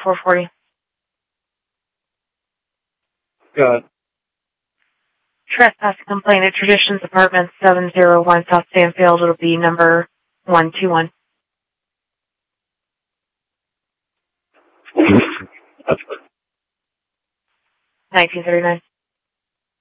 440. Good. Trespass complaint at Traditions Apartment 701 South Stanfield. It'll be number 121. That's good. 1939.